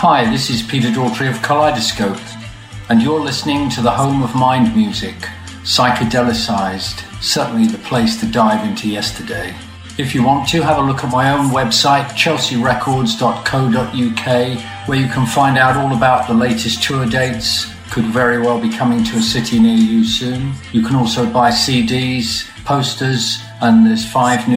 Hi, this is Peter Daughtry of Kaleidoscope, and you're listening to the home of mind music, psychedelicized, certainly the place to dive into yesterday. If you want to, have a look at my own website, chelsearecords.co.uk, where you can find out all about the latest tour dates, could very well be coming to a city near you soon. You can also buy CDs, posters, and there's 5 new